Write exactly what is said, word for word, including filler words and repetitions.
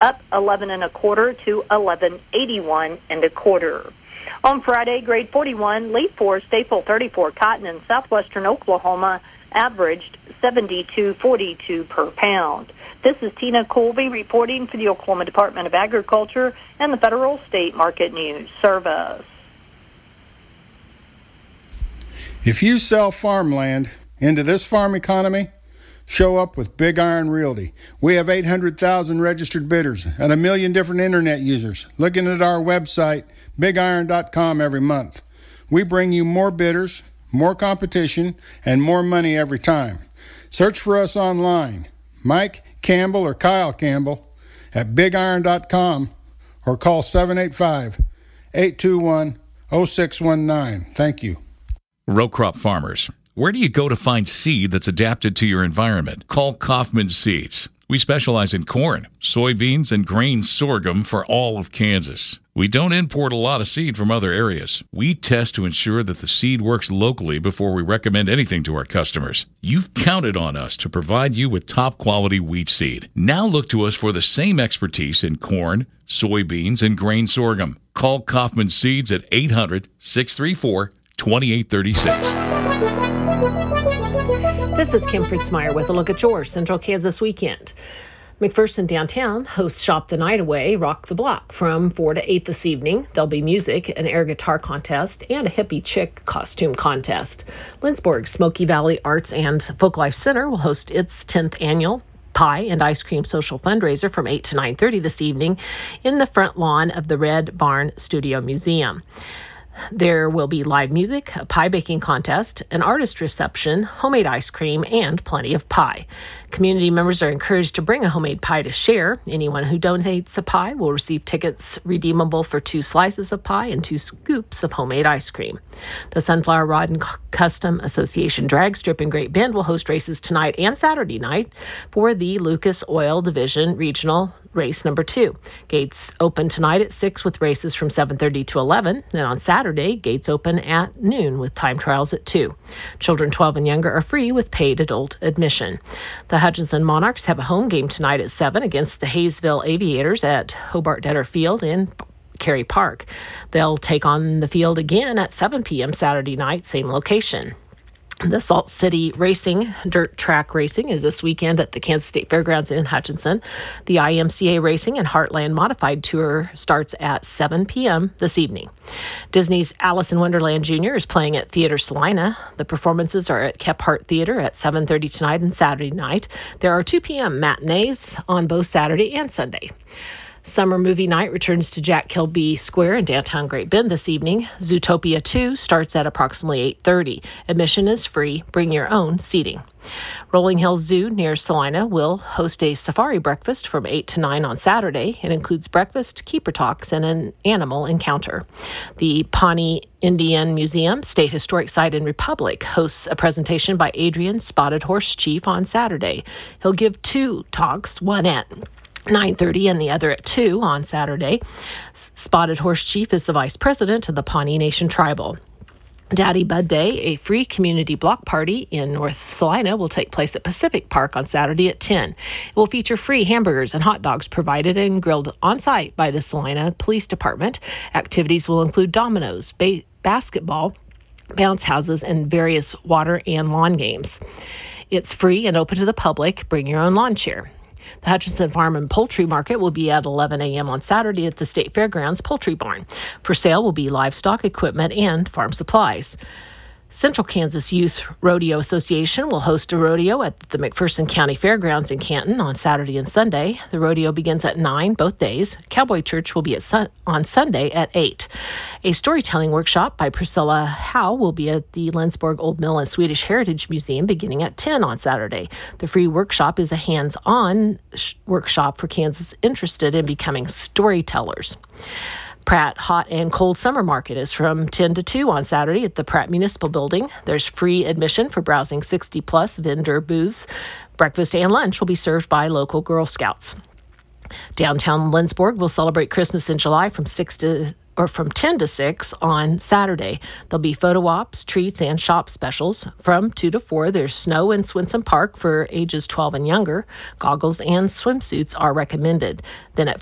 up eleven and a quarter to eleven eighty-one and a quarter. On Friday, grade forty-one, Leaf four, staple thirty-four cotton in southwestern Oklahoma averaged seventy-two forty-two per pound. This is Tina Colby reporting for the Oklahoma Department of Agriculture and the Federal State Market News Service. If you sell farmland into this farm economy, show up with Big Iron Realty. We have eight hundred thousand registered bidders and a million different internet users looking at our website, big iron dot com, every month. We bring you more bidders, more competition, and more money every time. Search for us online, Mike Campbell or Kyle Campbell at big iron dot com, or call seven eight five, eight two one, zero six one nine. Thank you. Row crop farmers, where do you go to find seed that's adapted to your environment? Call Kaufman Seeds. We specialize in corn, soybeans, and grain sorghum for all of Kansas. We don't import a lot of seed from other areas. We test to ensure that the seed works locally before we recommend anything to our customers. You've counted on us to provide you with top-quality wheat seed. Now look to us for the same expertise in corn, soybeans, and grain sorghum. Call Kaufman Seeds at eight hundred, six three four, two eight three six. This is Kim Fritzmeyer with a look at your Central Kansas weekend. McPherson Downtown hosts Shop the Night Away, Rock the Block from four to eight this evening. There'll be music, an air guitar contest, and a hippie chick costume contest. Lindsborg Smoky Valley Arts and Folklife Center will host its tenth annual pie and ice cream social fundraiser from eight to nine thirty this evening in the front lawn of the Red Barn Studio Museum. There will be live music, a pie baking contest, an artist reception, homemade ice cream, and plenty of pie. Community members are encouraged to bring a homemade pie to share. Anyone who donates a pie will receive tickets redeemable for two slices of pie and two scoops of homemade ice cream. The Sunflower Rod and Custom Association Drag Strip in Great Bend will host races tonight and Saturday night for the Lucas Oil Division Regional Race Number two. Gates open tonight at six with races from seven thirty to eleven. And on Saturday, gates open at noon with time trials at two. Children twelve and younger are free with paid adult admission. The Hutchinson Monarchs have a home game tonight at seven against the Hayesville Aviators at Hobart Detter Field in Cary Park. They'll take on the field again at seven p.m. Saturday night, same location. The Salt City Racing Dirt Track Racing is this weekend at the Kansas State Fairgrounds in Hutchinson. The I M C A Racing and Heartland Modified Tour starts at seven p.m. this evening. Disney's Alice in Wonderland Junior is playing at Theater Salina. The performances are at Kephart Theater at seven thirty tonight and Saturday night. There are two p.m. matinees on both Saturday and Sunday. Summer Movie Night returns to Jack Kilby Square in downtown Great Bend this evening. Zootopia two starts at approximately eight thirty. Admission is free. Bring your own seating. Rolling Hills Zoo near Salina will host a safari breakfast from eight to nine on Saturday. It includes breakfast, keeper talks, and an animal encounter. The Pawnee Indian Museum, State Historic Site in Republic, hosts a presentation by Adrian Spotted Horse Chief on Saturday. He'll give two talks, one at nine thirty and the other at two on Saturday. Spotted Horse Chief is the vice president of the Pawnee Nation Tribal. Daddy Bud Day, a free community block party in North Salina, will take place at Pacific Park on Saturday at ten. It will feature free hamburgers and hot dogs provided and grilled on-site by the Salina Police Department. Activities will include dominoes, ba- basketball, bounce houses, and various water and lawn games. It's free and open to the public. Bring your own lawn chair. The Hutchinson Farm and Poultry Market will be at eleven a.m. on Saturday at the State Fairgrounds Poultry Barn. For sale will be livestock equipment and farm supplies. Central Kansas Youth Rodeo Association will host a rodeo at the McPherson County Fairgrounds in Canton on Saturday and Sunday. The rodeo begins at nine both days. Cowboy Church will be at sun- on Sunday at eight. A storytelling workshop by Priscilla Howe will be at the Lindsborg Old Mill and Swedish Heritage Museum beginning at ten on Saturday. The free workshop is a hands-on sh- workshop for Kansas interested in becoming storytellers. Pratt Hot and Cold Summer Market is from ten to two on Saturday at the Pratt Municipal Building. There's free admission for browsing sixty plus vendor booths. Breakfast and lunch will be served by local Girl Scouts. Downtown Lindsborg will celebrate Christmas in July from six to or from ten to six on Saturday. There'll be photo ops, treats, and shop specials. From two to four, there's snow in Swenson Park for ages twelve and younger. Goggles and swimsuits are recommended. Then at